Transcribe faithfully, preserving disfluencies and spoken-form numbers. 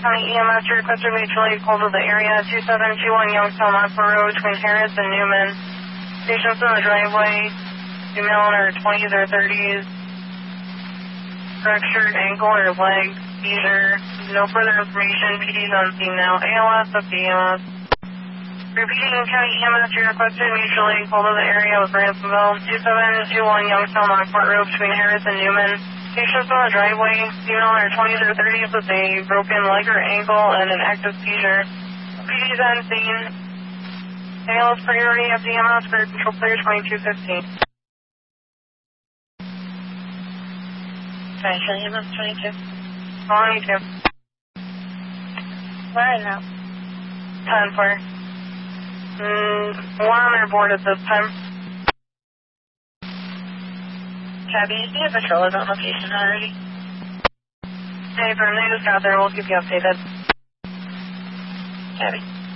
County E M S, your request are mutually equal to the area. two seven two one Youngstown Lockport Road between Harris and Newman. Patients in the driveway, female in her twenties or thirties. Fractured ankle or leg, seizure. No further information. P D's on scene now. A L S of the E M S. Repeating County E M S, your request are mutually equal to the area with Ransomville. two seven two one Youngstown Lockport Road between Harris and Newman. Patients on the driveway, female in her twenties or thirties with a broken leg or ankle and an active seizure. P D's on scene. A L S priority of the E M S for control clear twenty-two fifteen. Sorry, show E M S twenty-two. twenty-two. Where is now? ten four. Mm, one on their board at this time. Cabby, do you have patrollers on location already? Hey, firm, they just got there. We'll keep you updated. Cabby.